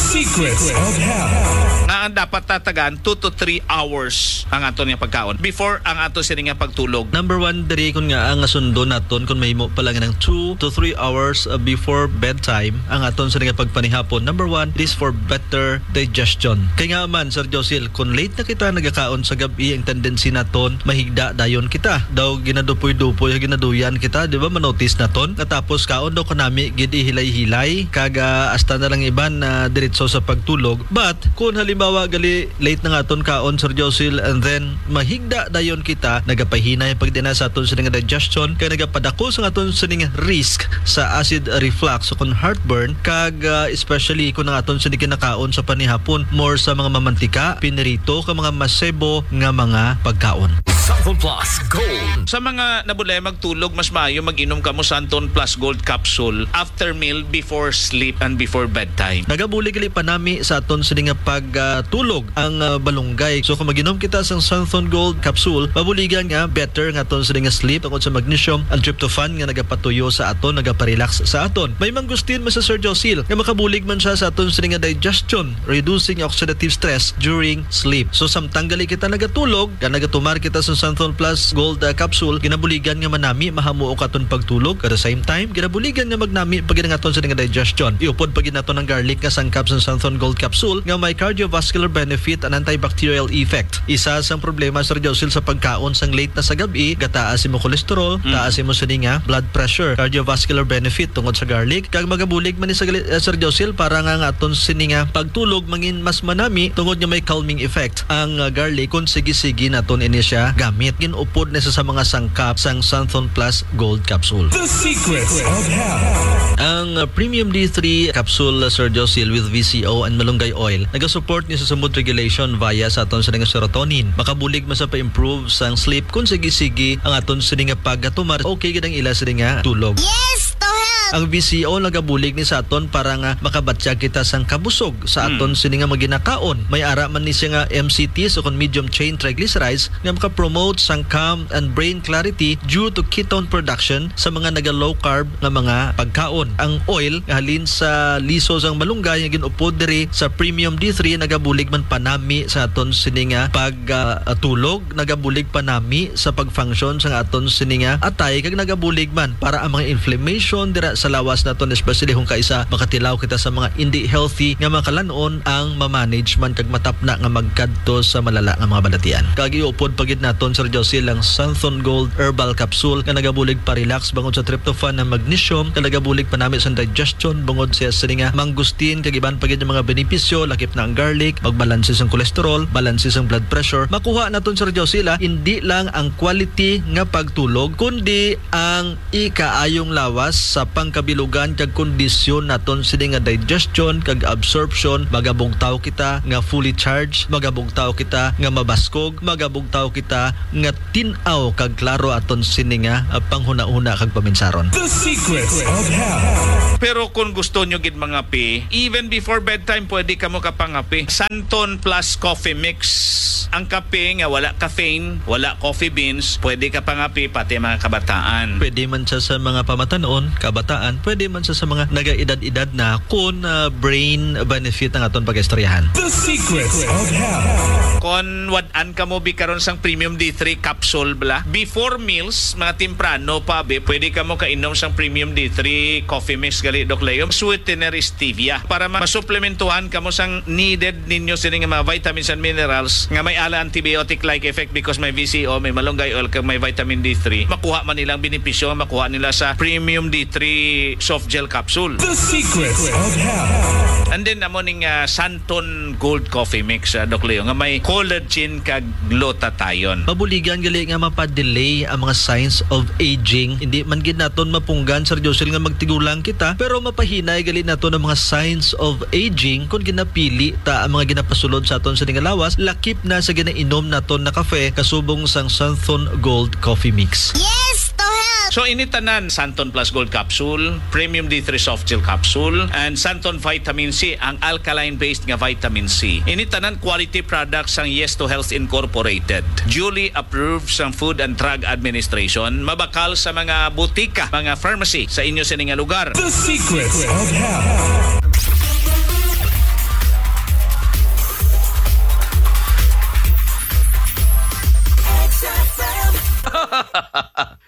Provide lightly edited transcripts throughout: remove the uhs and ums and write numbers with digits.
Secrets of Health. Nga ang dapat tatagan 2 to 3 hours ang ato nga pagkaon before ang ato sini nga pagtulog. Number one, diri kun nga ang sundo naton kung may mo pala nga ng 2 to 3 hours before bedtime ang aton sa nga pagpanihapon. Number one, it is for better digestion. Kaya nga man, Sir Josil, kung late na kita nagakaon sa gabi, ang tendency naton mahigda dayon kita. Daw ginadupoy-dupoy, ginaduyan kita, di ba? Manotice naton. Katapos kaon daw kanami gidi hilay-hilay, kaga hasta na lang iban na diretso sa pagtulog. But kung halimbawa gali late na nga aton kaon, Sir Josil, and then mahigda dayon kita, nagapahinay pagdina sa aton sa nga digestion, kaya nagapadako sa aton sa nga risk sa acid reflux o kung heartburn, kag especially kung ang aton sa kinakaon sa panihapon, more sa mga mamantika, pinirito, ka mga masebo nga mga pagkaon. Santon Plus Gold. Sa mga nabulay magtulog, mas maayo mag-inom ka mo Santon Plus Gold capsule after meal, before sleep, and before bedtime. Nagabuli gali pa nami sa aton sa nga pagtulog ang balunggay. So kung mag-inom kita sa Santon Gold capsule, mabuligan nga better nga aton sa nga sleep tungod sa magnesium and tryptophan nga nagapatuyo sa aton, nagaparelax sa aton. May manggustin man sa Sir Josil nga makabulig man siya sa aton sa nga digestion, reducing oxidative stress during sleep. So samtang gali kita nagatulog, ka nagatumar kita sa Santon Plus Gold capsule, ginabuligan nga manami mahamuo katon pagtulog. At the same time, ginabuligan nga magnami pag aton sa nga digestion. Iupod pag naton ng garlic nga sangkap sa Santon Gold capsule nga may cardiovascular benefit and antibacterial effect. Isa sang problema, Sir Josil, sa pagkaon sang late na sa gabi, gataas mo cholesterol, taas mo sa nga blood pressure, cardiovascular benefit tungod sa garlic. Kag magabulig man ni sa Sir Josil para nga aton sini nga pagtulog mangin mas manami tungod nga may calming effect ang garlic kung sige-sige naton ini siya gamit. Ginupod na sa mga sangkap sang Santon Plus Gold capsule. The Secrets of Health. Ang Premium D3 capsule, Sir Josil, with VCO and malunggay oil, nagasupport niya sa mood regulation via sa aton sa nga serotonin. Makabulig man sa pa-improve sang sleep kung sige-sige ang aton sa nga pagkatumar. Okay gid ang ila sa nga tulog. Yes, to help. Ang VCO nagabulig ni sa aton para nga makabatya kita sang kabusog sa aton sini nga maginakaon. May ara man ni siya nga MCTs o kon medium chain triglycerides nga maka-promote sang calm and brain clarity due to ketone production sa mga naga low carb nga mga pagkaon. Ang oil nga halin sa liso sang malunggay nga ginupod diri sa Premium D3, nagabulig man panami sa aton sini nga pagtulog, nagabulig panami sa pag-function sa aton sini nga atay, kag nagabulig man para ang mga inflammation dira sa lawas naton, especially kung kaisa makatilaw kita sa mga hindi healthy nga makalanon ang ma-manage man kag matapna nga magkadto sa malala nga mga balatian. Kag iupod pagid naton, Sir Josil, ang Santon Gold Herbal Capsule nga nagabulig pa-relax bangod sa tryptophan na magnesium, nga nagabulig panami sa digestion bangod sa nga manggustin, kag iban pagid yung mga benepisyo, lakip na ang garlic, magbalanse sang cholesterol, balanse sang blood pressure. Makuha naton, Sir Josil, hindi lang ang quality nga pagtulog kundi ang ikaayong lawas sa pangkabilugan kag kondisyon naton sini nga digestion kag absorption. Magabugtaw kita nga fully charged, magabugtaw kita nga mabaskog, magabugtaw kita nga tin-aw kag klaro aton sini nga panghuna-una kag paminsaron. The Secrets of Health. Pero kung gusto nyo gid mga pi, even before bedtime, pwede ka mo kapangapi. Santon Plus Coffee Mix. Ang kape nga wala caffeine, wala coffee beans, pwede ka pangapi pati mga kabataan. Pwede man siya sa mga pamatanon, kabataan, pwede man siya sa mga nagaedad-edad na kung brain benefit ang aton pag-istoryahan. The Secrets of Health. Kung wadan ka mo bikaron sang Premium D3 capsule bla, before meals, mga timprano pa be, pwede ka mo kainom sang Premium D3 coffee mix gali Doc Leo, sweetener stevia para masuplementuhan ka mo sang needed ninyo sini nga mga vitamins and minerals nga may ala antibiotic like effect because may VCO, may malunggay oil, kag may vitamin D3. Makuha man nilang benepisyo, makuha nila sa Premium D3 soft gel capsule. The Secrets of Health. And then amo ning Santon Gold Coffee Mix, Doc Leo, nga may collagen kag glutathione. Mabuligan gali nga mapadelay ang mga signs of aging. Hindi man gid naton mapunggan, Sir Josil, nga magtigulang kita, pero mapahinay gali naton ang mga signs of aging kung ginapili ta ang mga ginapasulod sa aton sa lawas, lakip na sa ginainom naton na kafe kasubong sang Santon Gold Coffee Mix. Yes, to help. So initanan Santon Plus Gold Capsule, Premium D3 Soft Gel Capsule, and Santon Vitamin C, ang alkaline-based nga vitamin C. Initanan quality products ang Yes to Health Incorporated. Duly approved sa Food and Drug Administration, mabakal sa mga butika, mga pharmacy sa inyo sa nga lugar. The Secrets of Health.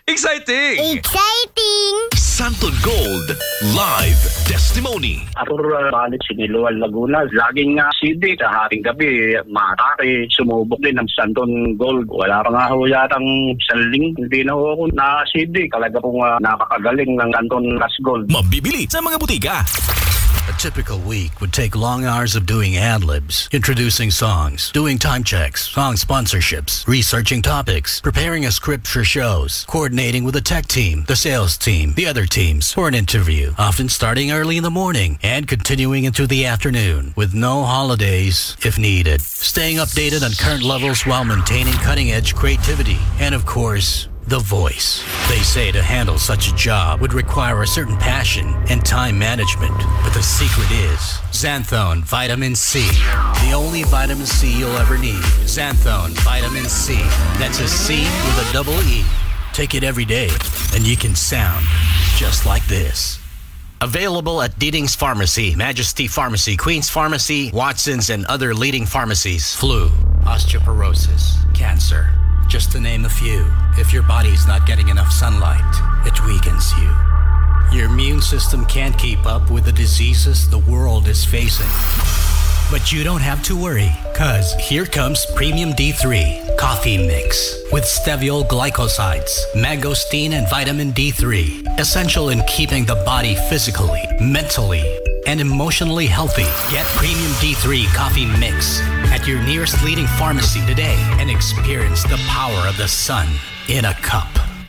Exciting! Exciting! Santon Gold Live Testimony. Arthur Balit, Siniluan, Laguna. Laging CD sa hating gabi, matake, sumubok din ng Santon Gold. Wala pa nga ho yatang saling, hindi na ho ako na CD. Talaga pong napakagaling ng Santon Gas Gold. Mabibili sa mga butika. A typical week would take long hours of doing ad-libs, introducing songs, doing time checks, song sponsorships, researching topics, preparing a script for shows, coordinating with the tech team, the sales team, the other teams for an interview, often starting early in the morning and continuing into the afternoon with no holidays if needed. Staying updated on current levels while maintaining cutting-edge creativity and, of course, the voice. They say to handle such a job would require a certain passion and time management. But the secret is Xanthone Vitamin C. The only vitamin C you'll ever need. Xanthone Vitamin C. That's a C with a double E. Take it every day and you can sound just like this. Available at Deeding's Pharmacy, Majesty Pharmacy, Queen's Pharmacy, Watson's, and other leading pharmacies. Flu, osteoporosis, cancer. Just to name a few. If your body's not getting enough sunlight, it weakens you. Your immune system can't keep up with the diseases the world is facing. But you don't have to worry, cause here comes Premium D3 Coffee Mix with steviol glycosides, mangosteen, and vitamin D3. Essential in keeping the body physically, mentally, and emotionally healthy. Get Premium D3 Coffee Mix at your nearest leading pharmacy today and experience the power of the sun in a cup.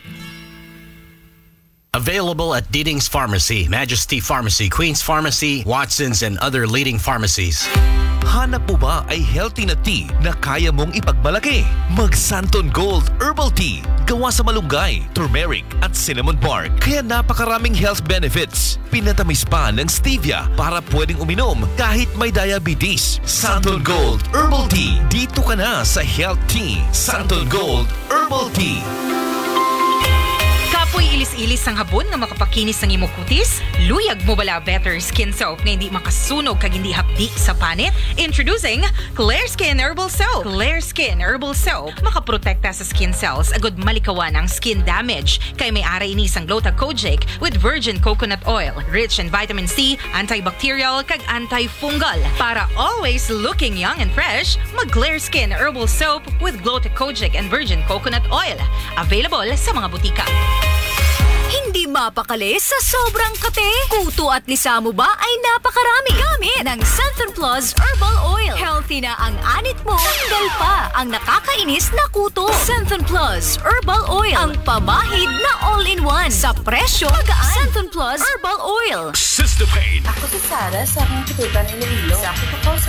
Available at Deeding's Pharmacy, Majesty Pharmacy, Queen's Pharmacy, Watson's, and other leading pharmacies. Hanap mo ba ay healthy na tea na kaya mong ipagmalaki? Mag Santon Gold Herbal Tea. Gawa sa malunggay, turmeric at cinnamon bark. Kaya napakaraming health benefits. Pinatamis pa ng stevia para pwedeng uminom kahit may diabetes. Santon Gold Herbal Tea. Dito ka na sa Health Tea. Santon Gold Herbal Tea. Kapoy ilis-ilis ang habon nga makapakinis ng imong kutis? Luyag mo bala better skin soap nga hindi makasunog kag hindi hapdi sa panit? Introducing Clear Skin Herbal Soap. Clear Skin Herbal Soap makaprotekta sa skin cells agud malikawan ang skin damage kay may ara ini sang Glota Kojic with virgin coconut oil, rich in vitamin C, antibacterial kag antifungal. Para always looking young and fresh, mag Clear Skin Herbal Soap with Glota Kojic and virgin coconut oil. Available sa mga butika. Hindi mapakali sa sobrang kate. Kuto at lisa mo ba ay napakarami. Gamit ng Santon Plus Herbal Oil. Healthy na ang anit mo. Tanggal pa ang nakakainis na kuto. Santon Plus Herbal Oil. Ang pamahid na all-in-one. Sa presyo, magaan. Santon Plus Herbal Oil. Sister Pain. Ako si Sarah sa mga katutan ni Iloilo. Sa ako